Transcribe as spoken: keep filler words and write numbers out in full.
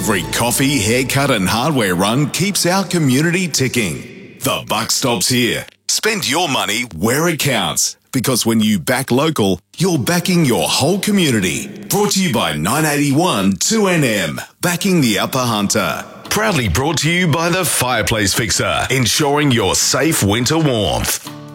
Every coffee, haircut and hardware run keeps our community ticking. The buck stops here. Spend your money where it counts. Because when you back local, you're backing your whole community. Brought to you by nine eighty-one two N M. Backing the Upper Hunter. Proudly brought to you by the Fireplace Fixer. Ensuring your safe winter warmth.